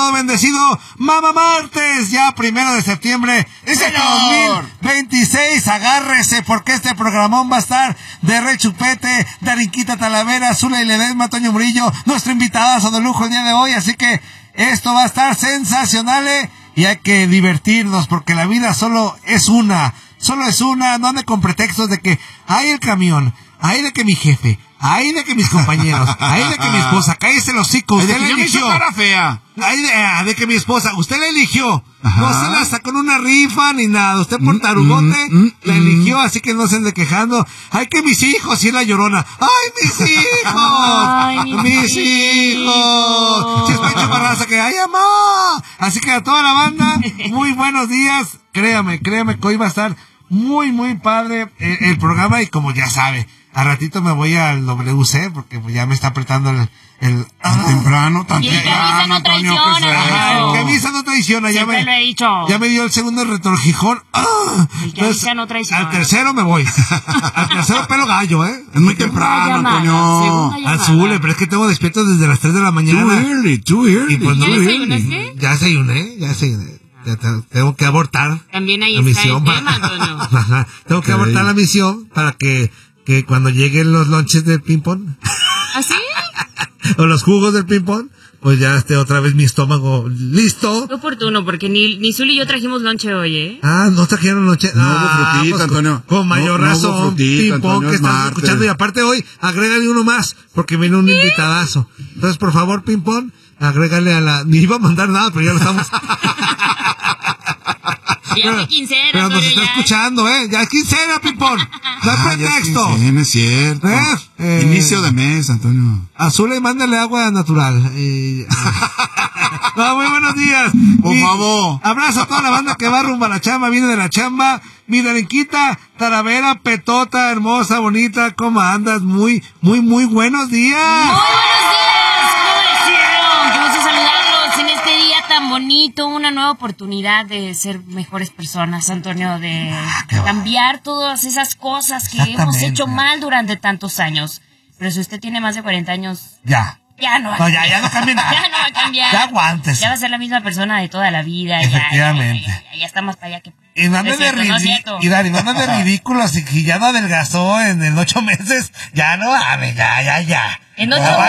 todo bendecido Mama Martes, ya 1 de septiembre de 2026. Agárrese porque este programón va a estar de Rechupete, Darinquita Talavera, Zula y Ledesma, Toño Murillo, nuestro invitadazo de lujo el día de hoy, así que esto va a estar sensacional, y hay que divertirnos porque la vida solo es una, no ande con pretextos de que hay el camión, hay de que mi jefe, hay de que mis compañeros, hay de que mi esposa, cállese el hocico, usted la eligió. Cara fea. Hay de que mi esposa, usted la eligió. Ajá. No se la sacó en una rifa ni nada. Usted por tarugote la eligió, así que no se ande quejando. Ay, que mis hijos, y la Llorona. ¡Ay, mis hijos! Ay, mis hijos. Chispecho Barraza que ¡ay, mamá! Así que a toda la banda, muy buenos días. Créame que hoy va a estar muy, muy padre el programa, y como ya sabe, a ratito me voy al WC porque ya me está apretando el temprano, tan y el que avisa no traiciona. El que avisa no traiciona. Siempre lo he dicho. Ya me dio el segundo retorquijón. El que avisa no traiciona. Al tercero me voy. Al tercero pelo gallo, Es muy temprano, Antonio. Azul, pero es que tengo despierto desde las 3 de la mañana. Too early. Y pues ¿Ya no desayunaste? Ya desayuné. Ya tengo que abortar. También ahí la está misión. el tema, Antonio. Ajá. Tengo que abortar la misión para que cuando lleguen los lonches del ping-pong. ¿Ah, sí? O los jugos del ping-pong, pues ya esté otra vez mi estómago listo. Qué oportuno, porque ni Zuli y yo trajimos lonche hoy, ¿eh? No trajeron lonche. No hubo frutita, Antonio. Con mayor razón, ping-pong que estás escuchando. Y aparte hoy, agrégale uno más, porque viene un invitadazo. Entonces, por favor, ping-pong, agrégale a la... Ni iba a mandar nada, pero ya lo estamos... Ya de quincena, pero nos está ya escuchando, ya es quincena, ping-pong. No hay pretexto. Ya es cierto. Inicio de mes, Antonio. Azul, y mándale agua natural. No, muy buenos días. Por favor. Abrazo a toda la banda que va rumbo a la chamba, viene de la chamba. Mi Darinquita Talavera, petota, hermosa, bonita, ¿cómo andas? Muy, muy, muy buenos días. Muy buenos días, ¿cómo hicieron? Qué gusto saludarlos en este día tan bonito, una nueva oportunidad de ser mejores personas, Antonio, de cambiar todas esas cosas que hemos hecho mal durante tantos años. Pero si usted tiene más de 40 años... Ya no va a cambiar. Ya no va a cambiar. Ya aguantes. Ya va a ser la misma persona de toda la vida. Efectivamente. Ya está más para allá que... Y no andes de ridículos, y ya no adelgazó en 8 meses. Ya no, ya. En 8 meses.